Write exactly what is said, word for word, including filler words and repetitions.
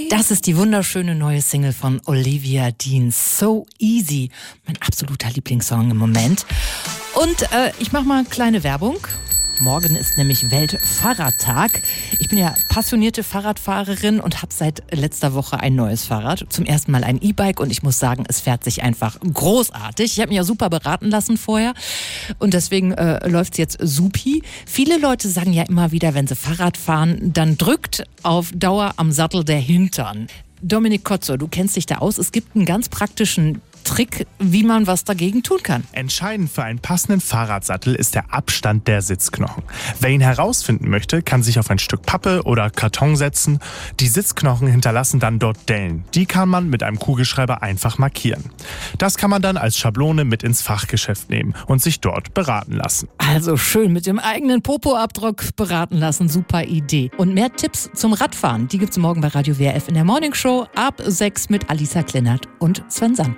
Das ist die wunderschöne neue Single von Olivia Dean, So Easy. Mein absoluter Lieblingssong im Moment. Und äh, ich mache mal kleine Werbung. Morgen ist nämlich Weltfahrradtag. Ich bin ja passionierte Fahrradfahrerin und habe seit letzter Woche ein neues Fahrrad. Zum ersten Mal ein E-Bike und ich muss sagen, es fährt sich einfach großartig. Ich habe mich ja super beraten lassen vorher und deswegen äh, läuft es jetzt supi. Viele Leute sagen ja immer wieder, wenn sie Fahrrad fahren, dann drückt auf Dauer am Sattel der Hintern. Dominik Kotzo, du kennst dich da aus. Es gibt einen ganz praktischen Trick, wie man was dagegen tun kann. Entscheidend für einen passenden Fahrradsattel ist der Abstand der Sitzknochen. Wer ihn herausfinden möchte, kann sich auf ein Stück Pappe oder Karton setzen. Die Sitzknochen hinterlassen dann dort Dellen. Die kann man mit einem Kugelschreiber einfach markieren. Das kann man dann als Schablone mit ins Fachgeschäft nehmen und sich dort beraten lassen. Also schön mit dem eigenen Popo-Abdruck beraten lassen, super Idee. Und mehr Tipps zum Radfahren, die gibt's morgen bei Radio W R F in der Morningshow ab sechs mit Alisa Klennert und Sven Sand.